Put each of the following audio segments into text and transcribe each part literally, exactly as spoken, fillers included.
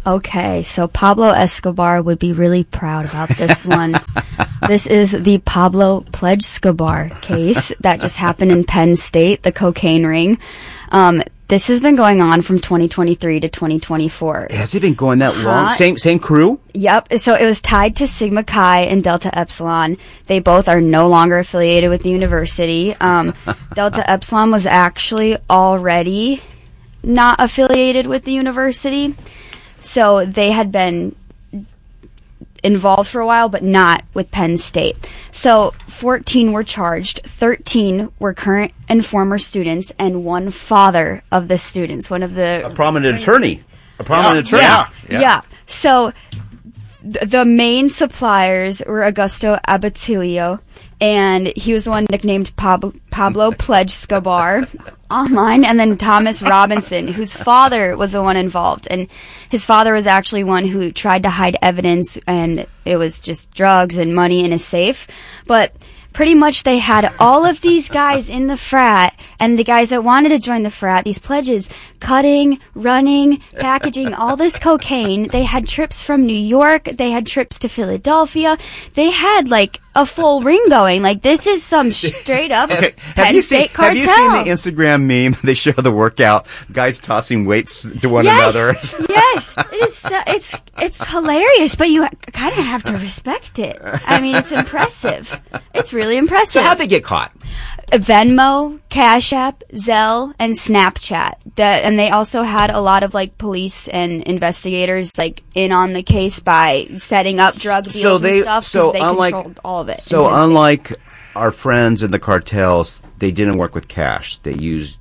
Okay, so Pablo Escobar would be really proud about this one. This is the Pablo Plejskobar case that just happened in Penn State, the cocaine ring. Um, this has been going on from twenty twenty-three to twenty twenty-four. Has it been going that Huh? long? Same same crew? Yep. So it was tied to Sigma Chi and Delta Epsilon. They both are no longer affiliated with the university. Um, Delta Epsilon was actually already not affiliated with the university. So they had been involved for a while, but not with Penn State. So fourteen were charged, thirteen were current and former students, and one father of the students, one of the... A prominent attorney. A prominent yeah, attorney. Yeah, yeah. yeah. So th- the main suppliers were Augusto Abatilio, and he was the one nicknamed Pab- Pablo Plejskobar online, and then Thomas Robinson, whose father was the one involved. And his father was actually one who tried to hide evidence, and it was just drugs and money in a safe. But pretty much they had all of these guys in the frat, and the guys that wanted to join the frat, these pledges, cutting, running, packaging all this cocaine. They had trips from New York. They had trips to Philadelphia. They had, like, a full ring going. Like, this is some straight up Okay. Penn Have you State seen, cartel. Have you seen the Instagram meme? They show the workout, guys tossing weights to one yes, another. yes, it is. So, it's it's hilarious, but you kind of have to respect it. I mean, it's impressive. It's really impressive. So how'd they get caught? Venmo, Cash App, Zelle, and Snapchat. That, and they also had a lot of like police and investigators like in on the case by setting up drug deals So they- and stuff so because they unlike- controlled all of it. So in Penn State. unlike our friends in the cartels, they didn't work with cash. They used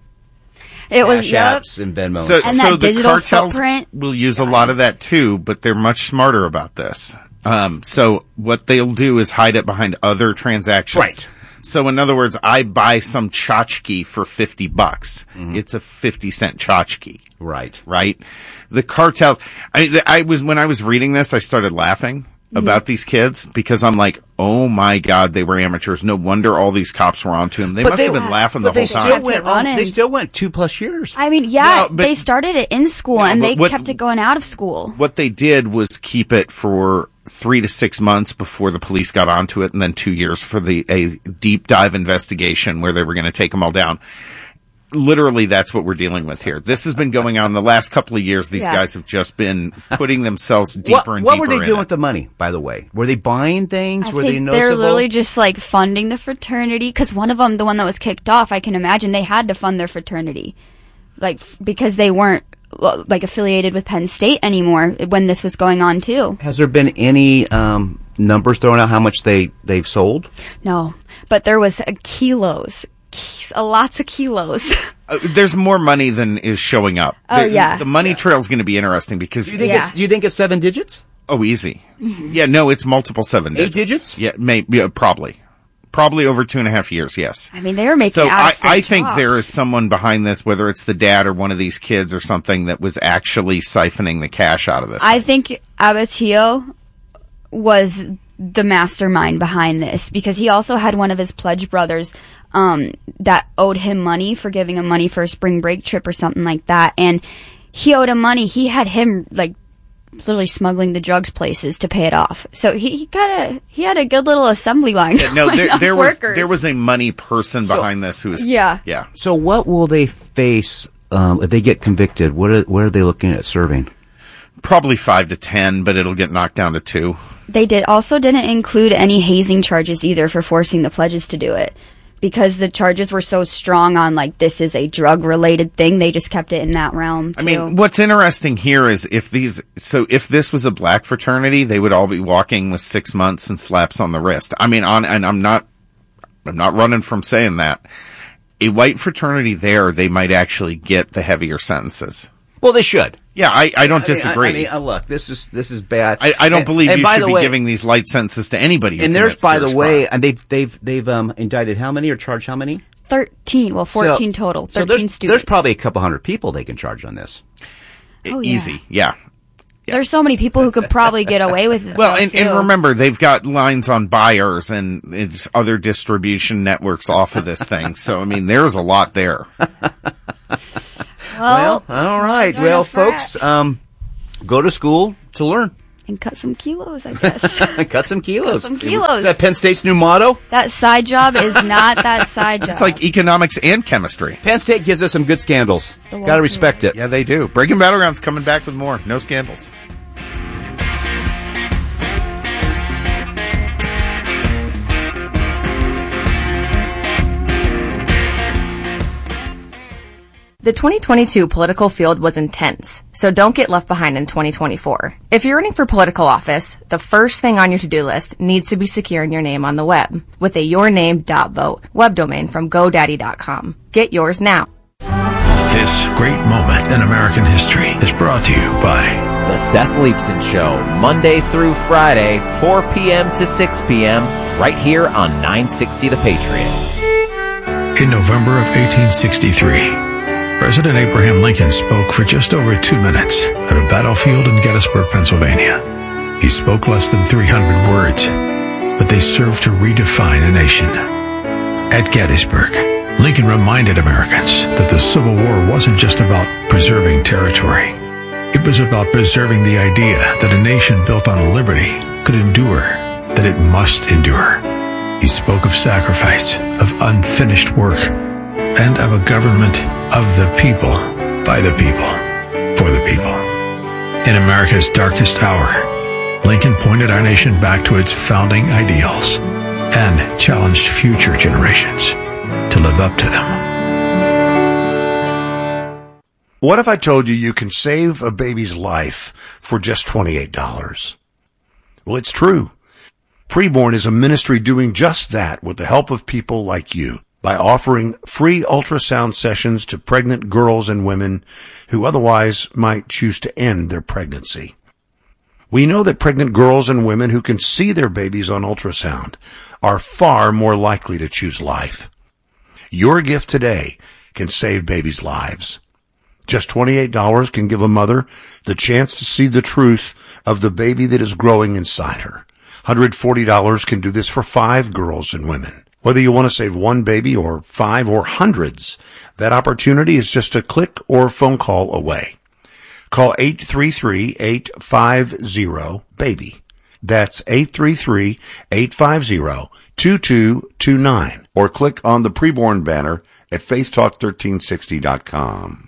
it was Cash yep. Apps and Venmo. So, And so that the digital cartels footprint. will use a lot of that too, but they're much smarter about this. Um, so what they'll do is hide it behind other transactions. Right. So in other words, I buy some tchotchke for fifty bucks. Mm-hmm. It's a fifty cent tchotchke. Right. Right. The cartels, I, I was, when I was reading this, I started laughing about these kids because I'm like, oh my God, they were amateurs. No wonder all these cops were onto them. They But must they- have been laughing the But they whole still time. went. Run On, in. they still went two plus years. I mean, yeah, No, but- they started it in school No, and but they what- kept it going out of school. What they did was keep it for three to six months before the police got onto it, and then two years for the a deep dive investigation where they were going to take them all down. Literally, that's what we're dealing with here. This has been going on the last couple of years. These Yeah. guys have just been putting themselves deeper What, and what deeper were they in doing it. with the money, by the way? Were they buying things? I were they think noticeable? they're literally just like funding the fraternity because one of them, the one that was kicked off, I can imagine they had to fund their fraternity, like f- because they weren't l- like affiliated with Penn State anymore when this was going on too. Has there been any um, numbers thrown out how much they, they've sold? No, but there was uh, kilos, K- uh, lots of kilos. Uh, there's more money than is showing up. Oh, the, yeah. The money trail is going to be interesting because Do you think Yeah. it's Do you think it's seven digits? oh, easy. Yeah, no, it's multiple seven Eight digits. digits? Yeah, maybe yeah, probably, probably over two and a half years. Yes. I mean, they were making So out I, of I state think jobs. there is someone behind this, whether it's the dad or one of these kids or something, that was actually siphoning the cash out of this. I think Abatillo was the mastermind behind this because he also had one of his pledge brothers um, that owed him money for giving him money for a spring break trip or something like that. And he owed him money. He had him like literally smuggling the drugs places to pay it off. So he, he kind of he had a good little assembly line. no, going there, of there was workers. there was a money person behind this who was Yeah. yeah. So what will they face um, if they get convicted? What are, what are they looking at serving? Probably five to ten, but it'll get knocked down to two. They did also didn't include any hazing charges either for forcing the pledges to do it. Because the charges were so strong on, like, this is a drug-related thing, they just kept it in that realm, too. I mean, what's interesting here is if these, so if this was a black fraternity, they would all be walking with six months and slaps on the wrist. I mean, on, and I'm not, I'm not running from saying that. A white fraternity there, they might actually get the heavier sentences. Well, they should. Yeah, I, I don't I mean, disagree. I, I mean, uh, look, this is this is bad. I, I don't And- believe and you by should the be way- giving these light sentences to anybody. who And there's, commits by the serious way, crime. and they've they've they've um, indicted how many or charged how many? thirteen, well, fourteen So- total, so thirteen there's, students. There's probably a couple hundred people they can charge on this. Oh, yeah. easy, yeah. There's so many people who could probably get away with it. Well, though, and, and too. remember, they've got lines on buyers and it's other distribution networks off of this thing. So, I mean, there's a lot there. Well, Well, all right. join Well, a frat. folks, um, go to school to learn. And cut some kilos, I guess. Cut some kilos. Cut some kilos. Is that Penn State's new motto? That side job is not that side job. It's like economics and chemistry. Penn State gives us some good scandals. Got to respect it. Yeah, they do. Breaking Battlegrounds coming back with more. No scandals. The twenty twenty-two political field was intense, so don't get left behind in twenty twenty-four. If you're running for political office, the first thing on your to-do list needs to be securing your name on the web with a yourname.vote web domain from GoDaddy dot com. Get yours now. This great moment in American history is brought to you by The Seth Leibson Show, Monday through Friday, four p.m. to six p.m., right here on nine sixty The Patriot. In November of eighteen sixty-three, President Abraham Lincoln spoke for just over two minutes at a battlefield in Gettysburg, Pennsylvania. He spoke less than three hundred words, but they served to redefine a nation. At Gettysburg, Lincoln reminded Americans that the Civil War wasn't just about preserving territory. It was about preserving the idea that a nation built on liberty could endure, that it must endure. He spoke of sacrifice, of unfinished work, and of a government of the people, by the people, for the people. In America's darkest hour, Lincoln pointed our nation back to its founding ideals and challenged future generations to live up to them. What if I told you you can save a baby's life for just twenty-eight dollars? Well, it's true. Preborn is a ministry doing just that with the help of people like you, by offering free ultrasound sessions to pregnant girls and women who otherwise might choose to end their pregnancy. We know that pregnant girls and women who can see their babies on ultrasound are far more likely to choose life. Your gift today can save babies' lives. Just twenty-eight dollars can give a mother the chance to see the truth of the baby that is growing inside her. one hundred forty dollars can do this for five girls and women. Whether you want to save one baby or five or hundreds, that opportunity is just a click or phone call away. Call eight three three, eight five zero, BABY. That's eight three three, eight five zero, two two two nine. Or click on the Preborn banner at faith talk thirteen sixty dot com.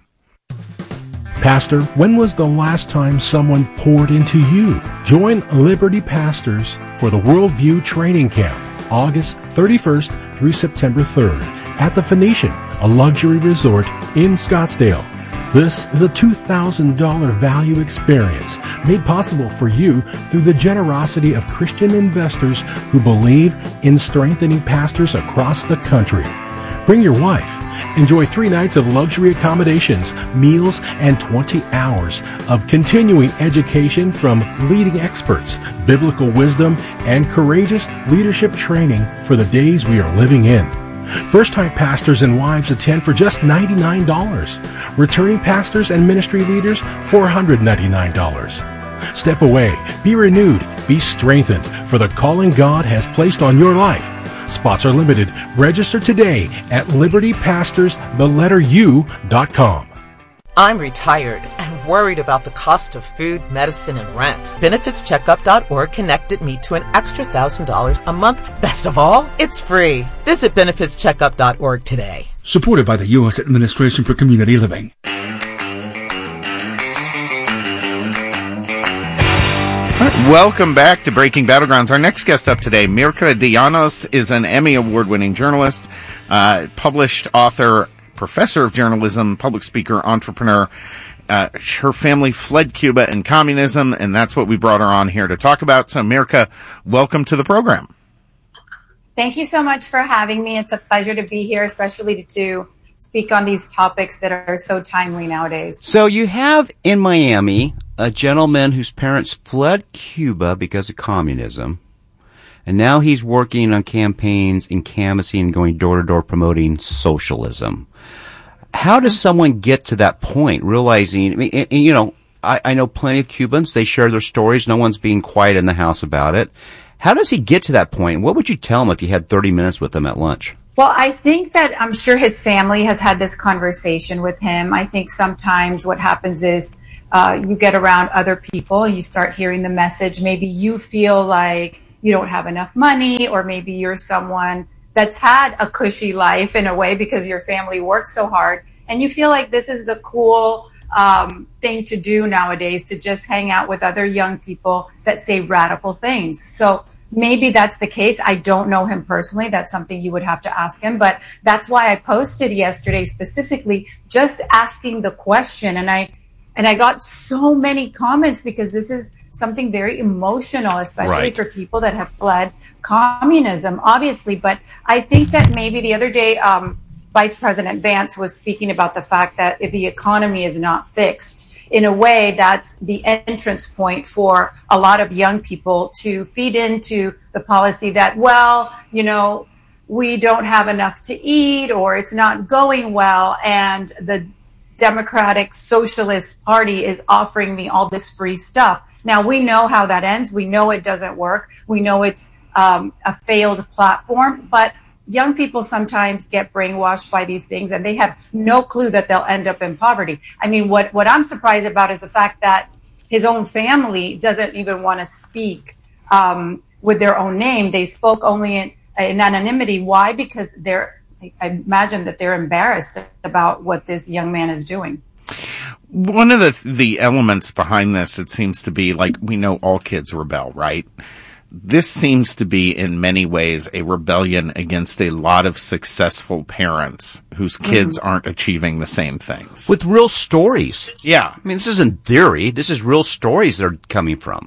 Pastor, when was the last time someone poured into you? Join Liberty Pastors for the Worldview Training Camp, August thirty-first through September third at the Phoenician, a luxury resort in Scottsdale. This is a two thousand dollars value experience made possible for you through the generosity of Christian investors who believe in strengthening pastors across the country. Bring your wife. Enjoy three nights of luxury accommodations, meals, and twenty hours of continuing education from leading experts, biblical wisdom, and courageous leadership training for the days we are living in. First-time pastors and wives attend for just ninety-nine dollars. Returning pastors and ministry leaders, four hundred ninety-nine dollars. Step away, be renewed, be strengthened for the calling God has placed on your life. Spots are limited. Register today at liberty pastors the letter u dot com. I'm retired and worried about the cost of food, medicine, and rent. benefits checkup dot org connected me to an extra one thousand dollars a month. Best of all, it's free. Visit benefits checkup dot org today. Supported by the U S Administration for Community Living. Welcome back to Breaking Battlegrounds. Our next guest up today, Mirka de Llanos, is an Emmy Award-winning journalist, uh, published author, professor of journalism, public speaker, entrepreneur. Uh, her family fled Cuba and communism, and that's what we brought her on here to talk about. So, Mirka, welcome to the program. Thank you so much for having me. It's a pleasure to be here, especially to, to speak on these topics that are so timely nowadays. So you have in Miami a gentleman whose parents fled Cuba because of communism, and now he's working on campaigns and canvassing and going door-to-door promoting socialism. How does someone get to that point, realizing, I mean, and, and, you know, I, I know plenty of Cubans, they share their stories, no one's being quiet in the house about it. How does he get to that point? What would you tell him if you had thirty minutes with him at lunch? Well, I think that I'm sure his family has had this conversation with him. I think sometimes what happens is uh, you get around other people, you start hearing the message. Maybe you feel like you don't have enough money, or maybe you're someone that's had a cushy life in a way because your family works so hard, and you feel like this is the cool um, thing to do nowadays, to just hang out with other young people that say radical things. So maybe that's the case. I don't know him personally. That's something you would have to ask him. But that's why I posted yesterday specifically just asking the question. And I and I got so many comments because this is something very emotional, especially Right. for people that have fled communism, obviously. But I think that maybe the other day, um, Vice President Vance was speaking about the fact that if the economy is not fixed, in a way, that's the entrance point for a lot of young people to feed into the policy that, well, you know, we don't have enough to eat, or it's not going well, and the Democratic Socialist Party is offering me all this free stuff. Now, we know how that ends. We know it doesn't work. We know it's um, a failed platform, but young people sometimes get brainwashed by these things, and they have no clue that they'll end up in poverty. I mean, what, what I'm surprised about is the fact that his own family doesn't even want to speak um, with their own name. They spoke only in, in anonymity. Why? Because they're, I imagine that they're embarrassed about what this young man is doing. One of the the elements behind this, it seems to be, like, we know all kids rebel, right? This seems to be, in many ways, a rebellion against a lot of successful parents whose kids mm-hmm. aren't achieving the same things. With real stories. Yeah. I mean, this isn't theory. This is real stories they're coming from.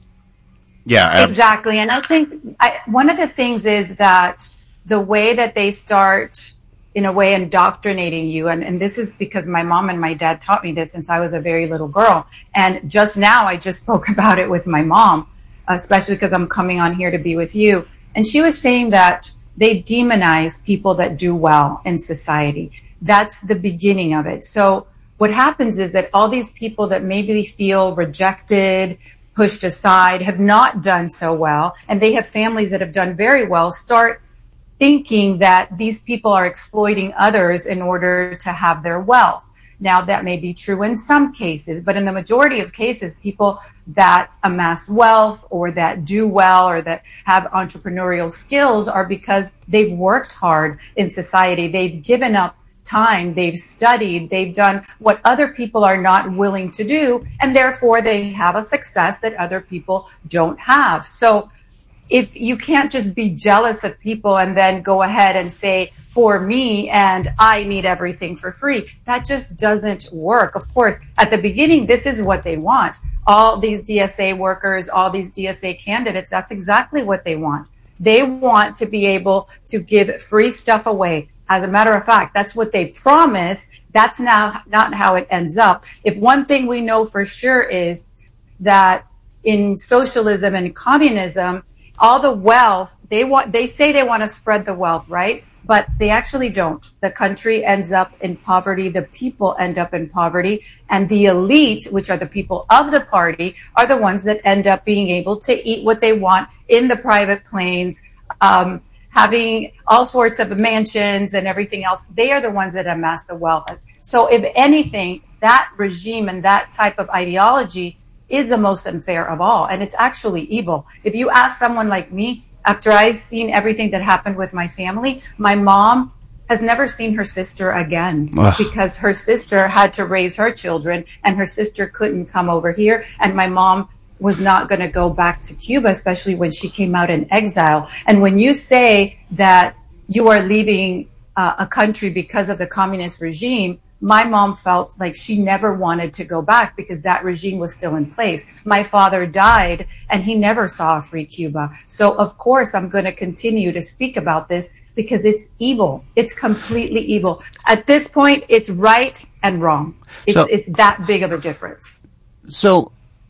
Yeah. Absolutely. Exactly. And I think I, one of the things is that the way that they start, in a way, indoctrinating you, and, and this is because my mom and my dad taught me this since I was a very little girl. And just now, I just spoke about it with my mom, especially because I'm coming on here to be with you. And she was saying that they demonize people that do well in society. That's the beginning of it. So what happens is that all these people that maybe feel rejected, pushed aside, have not done so well, and they have families that have done very well, start thinking that these people are exploiting others in order to have their wealth. Now, that may be true in some cases, but in the majority of cases, people that amass wealth or that do well or that have entrepreneurial skills are because they've worked hard in society. They've given up time. They've studied. They've done what other people are not willing to do, and therefore they have a success that other people don't have. So if you can't just be jealous of people and then go ahead and say, for me, and I need everything for free, that just doesn't work. Of course, at the beginning, this is what they want. All these D S A workers, all these D S A candidates, that's exactly what they want. They want to be able to give free stuff away. As a matter of fact, that's what they promise. That's now not how it ends up. If one thing we know for sure is that in socialism and communism, all the wealth, they want, they say they want to spread the wealth, right? But they actually don't. The country ends up in poverty. The people end up in poverty. And the elite, which are the people of the party, are the ones that end up being able to eat what they want in the private planes, um, having all sorts of mansions and everything else. They are the ones that amass the wealth. So if anything, that regime and that type of ideology is the most unfair of all. And it's actually evil. If you ask someone like me, after I've seen everything that happened with my family, my mom has never seen her sister again. Ugh. Because her sister had to raise her children and her sister couldn't come over here. And my mom was not going to go back to Cuba, especially when she came out in exile. And when you say that you are leaving uh, a country because of the communist regime, my mom felt like she never wanted to go back because that regime was still in place. My father died and he never saw a free Cuba. So of course I'm going to continue to speak about this because it's evil. It's completely evil. At this point, it's right and wrong. It's, so, it's that big of a difference. So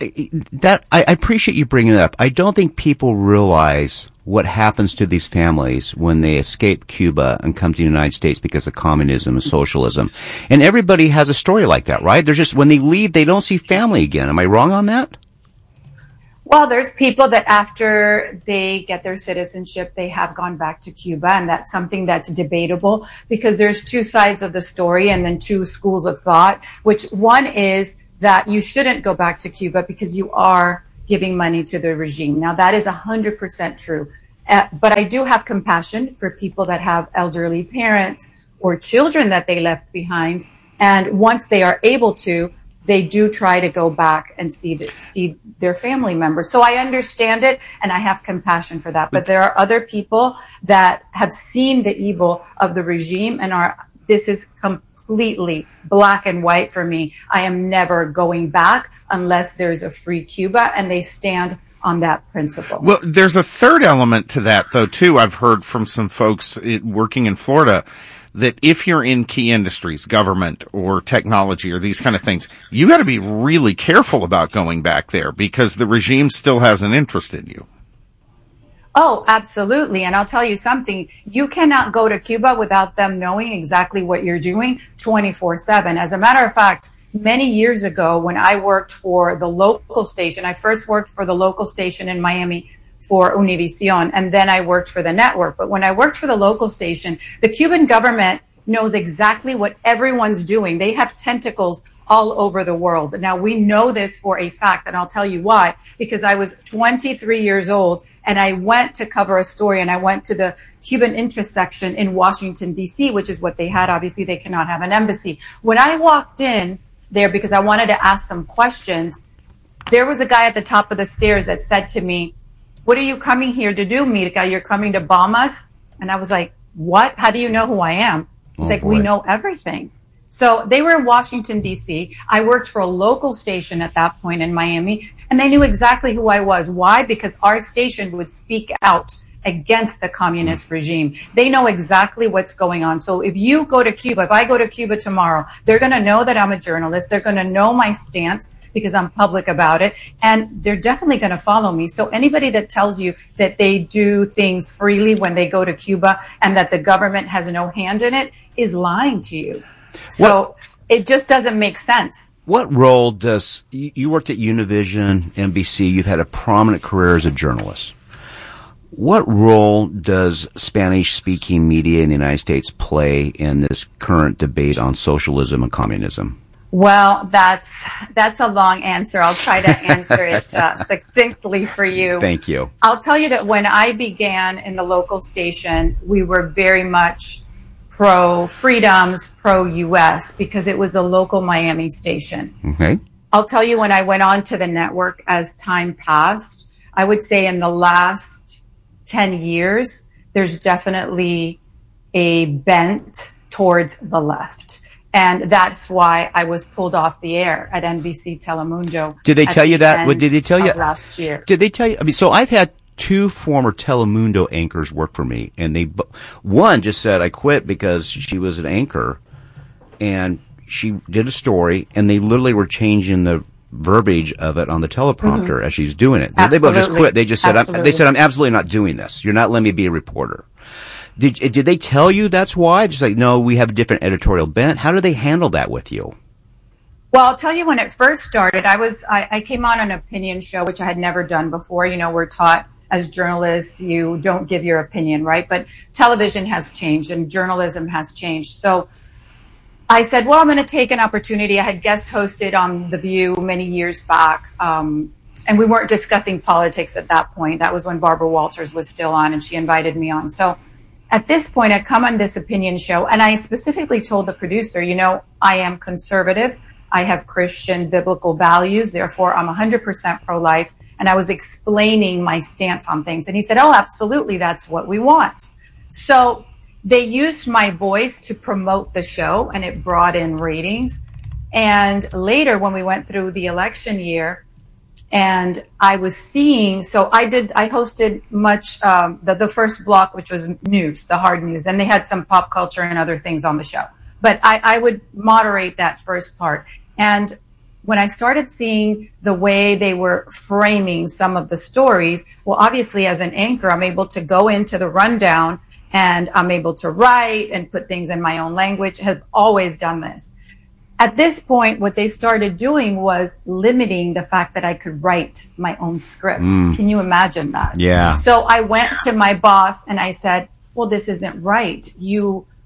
that I appreciate you bringing it up. I don't think people realize what happens to these families when they escape Cuba and come to the United States because of communism and socialism. And everybody has a story like that, right? They're just, when they leave, they don't see family again. Am I wrong on that? Well, there's people that after they get their citizenship, they have gone back to Cuba, and that's something that's debatable because there's two sides of the story and then two schools of thought, which one is that you shouldn't go back to Cuba because you are giving money to the regime. Now, that is one hundred percent true. Uh, but I do have compassion for people that have elderly parents or children that they left behind. And once they are able to, they do try to go back and see the, see their family members. So I understand it, and I have compassion for that. But there are other people that have seen the evil of the regime and are, this is completely black and white for me. I am never going back unless there's a free Cuba, and they stand on that principle. Well, there's a third element to that, though, too. I've heard from some folks working in Florida that if you're in key industries, government or technology or these kind of things, you got to be really careful about going back there because the regime still has an interest in you. Oh, absolutely. And I'll tell you something. You cannot go to Cuba without them knowing exactly what you're doing twenty-four seven. As a matter of fact, many years ago when I worked for the local station, I first worked for the local station in Miami for Univision, and then I worked for the network. But when I worked for the local station, the Cuban government knows exactly what everyone's doing. They have tentacles all over the world. Now, we know this for a fact, and I'll tell you why. Because I was twenty-three years old, and I went to cover a story, and I went to the Cuban interest section in Washington, D C, which is what they had. Obviously, they cannot have an embassy. When I walked in there because I wanted to ask some questions, there was a guy at the top of the stairs that said to me, "What are you coming here to do, Mirka? You're coming to bomb us?" And I was like, "What? How do you know who I am?" It's oh, like, boy. We know everything. So they were in Washington, D C. I worked for a local station at that point in Miami, and they knew exactly who I was. Why? Because our station would speak out against the communist regime. They know exactly what's going on. So if you go to Cuba, if I go to Cuba tomorrow, they're going to know that I'm a journalist. They're going to know my stance because I'm public about it, and they're definitely going to follow me. So anybody that tells you that they do things freely when they go to Cuba and that the government has no hand in it is lying to you. So what, it just doesn't make sense. What role does, you worked at Univision, N B C, you've had a prominent career as a journalist. What role does Spanish-speaking media in the United States play in this current debate on socialism and communism? Well, that's that's a long answer. I'll try to answer it uh, succinctly for you. Thank you. I'll tell you that when I began in the local station, we were very much pro-freedoms, pro-U S, because it was the local Miami station. Okay. I'll tell you when I went on to the network as time passed, I would say in the last ten years, there's definitely a bent towards the left. And that's why I was pulled off the air at N B C Telemundo. Did they tell you that? What did they tell you last year? Did they tell you? I mean, so I've had two former Telemundo anchors work for me, and they one just said I quit because she was an anchor, and she did a story, and they literally were changing the verbiage of it on the teleprompter mm-hmm. as she's doing it. Absolutely. They both just quit. They just said, I'm, they said, I'm absolutely not doing this. You're not letting me be a reporter. Did did they tell you that's why? Just like, no, we have a different editorial bent. How do they handle that with you? Well, I'll tell you when it first started, I was I, I came on an opinion show, which I had never done before. You know, we're taught as journalists, you don't give your opinion, right? But television has changed and journalism has changed. So I said, well, I'm going to take an opportunity. I had guest hosted on The View many years back, um, and we weren't discussing politics at that point. That was when Barbara Walters was still on, and she invited me on. So at this point, I come on this opinion show, and I specifically told the producer, you know, I am conservative. I have Christian biblical values. Therefore, I'm one hundred percent pro-life. And I was explaining my stance on things. And he said, oh, absolutely, that's what we want. So they used my voice to promote the show, and it brought in ratings. And later, when we went through the election year, and I was seeing, so I did, I hosted much, um, the, the first block, which was news, the hard news, and they had some pop culture and other things on the show. But I, I would moderate that first part. And when I started seeing the way they were framing some of the stories, well, obviously as an anchor, I'm able to go into the rundown and I'm able to write and put things in my own language. Have always done this. At this point, what they started doing was limiting the fact that I could write my own scripts. Mm. Can you imagine that? Yeah. So I went to my boss and I said, well, this isn't right. You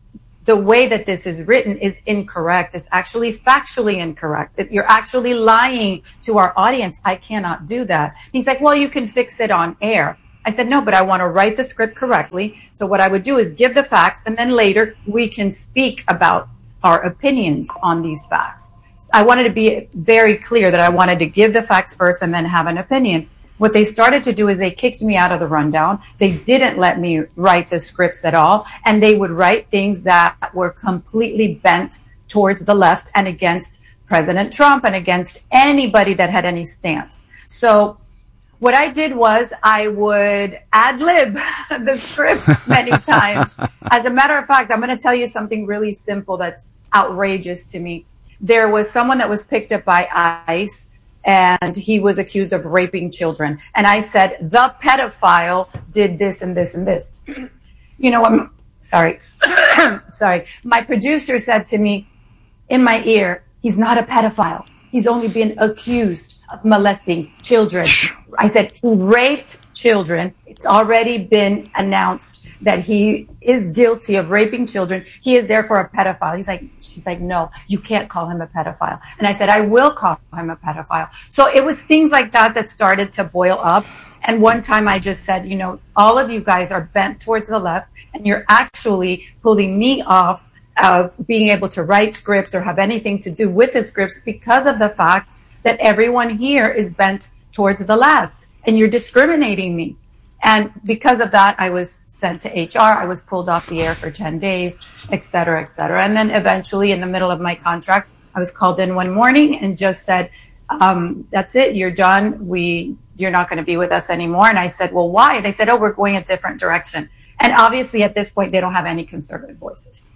the way that this is written is incorrect. It's actually factually incorrect. It, you're actually lying to our audience. I cannot do that. He's like, well, you can fix it on air. I said, no, but I want to write the script correctly. So what I would do is give the facts, and then later we can speak about our opinions on these facts. I wanted to be very clear that I wanted to give the facts first and then have an opinion. What they started to do is they kicked me out of the rundown. They didn't let me write the scripts at all. And they would write things that were completely bent towards the left and against President Trump and against anybody that had any stance. So what I did was I would ad-lib the scripts many times. As a matter of fact, I'm going to tell you something really simple that's outrageous to me. There was someone that was picked up by ICE, and he was accused of raping children. And I said, the pedophile did this and this and this. You know, I'm sorry. sorry. My producer said to me in my ear, he's not a pedophile. He's only been accused of molesting children. I said, he raped children. It's already been announced that he is guilty of raping children. He is therefore a pedophile. He's like, she's like, no, you can't call him a pedophile. And I said, I will call him a pedophile. So it was things like that that started to boil up. And one time I just said, you know, all of you guys are bent towards the left, and you're actually pulling me off of being able to write scripts or have anything to do with the scripts because of the fact that everyone here is bent towards the left, and you're discriminating me. And because of that, I was sent to H R. I was pulled off the air for ten days, et cetera, et cetera. And then eventually, in the middle of my contract, I was called in one morning and just said, um, that's it, you're done. We, you're not going to be with us anymore. And I said, well, why? They said, oh, we're going a different direction. And obviously, at this point, they don't have any conservative voices.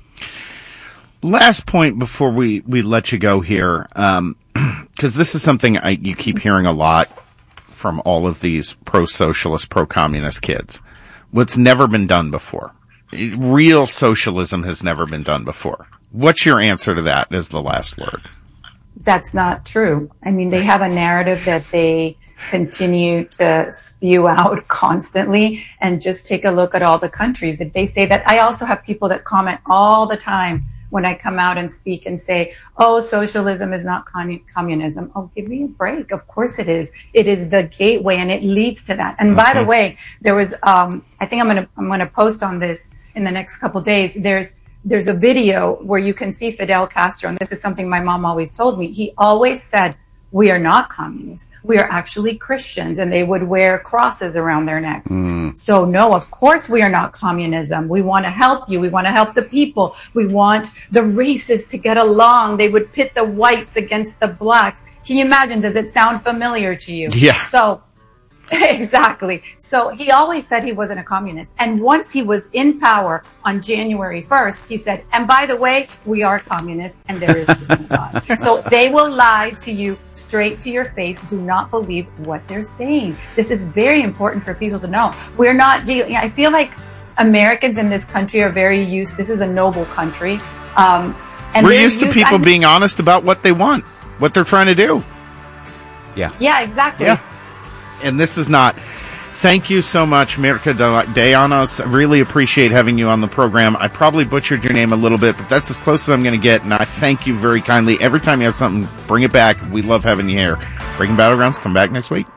Last point before we, we let you go here, um, because this is something I, you keep hearing a lot from all of these pro-socialist, pro-communist kids. What's never been done before. Real socialism has never been done before. What's your answer to that as the last word? That's not true. I mean, they have a narrative that they continue to spew out constantly, and just take a look at all the countries. If they say that, I also have people that comment all the time when I come out and speak and say, oh, socialism is not commun- communism. Oh, give me a break. Of course it is. It is the gateway, and it leads to that. And by the way, there was, um, I think I'm going to, I'm going to post on this in the next couple days. There's, there's a video where you can see Fidel Castro. And this is something my mom always told me. He always said, we are not communists. We are actually Christians, and they would wear crosses around their necks. Mm. So no, of course we are not communism. We want to help you. We want to help the people. We want the races to get along. They would pit the whites against the blacks. Can you imagine? Does it sound familiar to you? Yeah. So exactly. So he always said he wasn't a communist. And once he was in power on January first, he said, and by the way, we are communists and there is no God. So they will lie to you straight to your face. Do not believe what they're saying. This is very important for people to know. We're not dealing, I feel like Americans in this country are very used, this is a noble country. Um, and We're used to used, people I, being honest about what they want, what they're trying to do. Yeah. Yeah, exactly. Yeah. And this is not. Thank you so much, Mirka de Llanos. I really appreciate having you on the program. I probably butchered your name a little bit, but that's as close as I'm going to get, and I thank you very kindly. Every time you have something, bring it back. We love having you here. Breaking Battlegrounds, come back next week.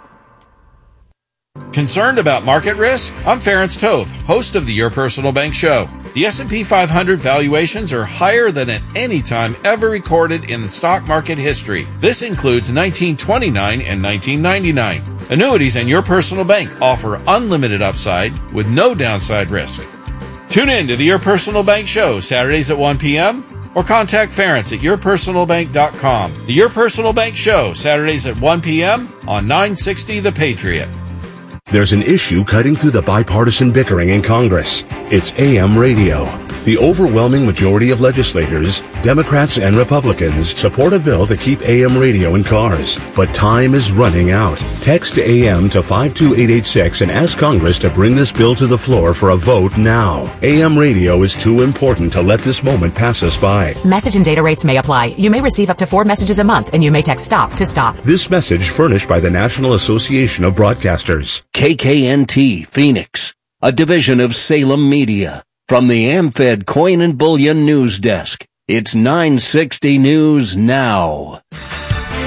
Concerned about market risk? I'm Ference Toth, host of the Your Personal Bank Show. The S and P five hundred valuations are higher than at any time ever recorded in stock market history. This includes nineteen twenty-nine and nineteen ninety-nine. Annuities and Your Personal Bank offer unlimited upside with no downside risk. Tune in to the Your Personal Bank Show Saturdays at one p.m. or contact Ference at your personal bank dot com. The Your Personal Bank Show Saturdays at one p.m. on nine sixty The Patriot. There's an issue cutting through the bipartisan bickering in Congress. It's A M radio. The overwhelming majority of legislators, Democrats and Republicans, support a bill to keep A M radio in cars. But time is running out. Text A M to five two eight eight six and ask Congress to bring this bill to the floor for a vote now. A M radio is too important to let this moment pass us by. Message and data rates may apply. You may receive up to four messages a month, and you may text STOP to stop. This message furnished by the National Association of Broadcasters. K K N T Phoenix, a division of Salem Media. From the AmFed Coin and Bullion News Desk, it's nine sixty News Now.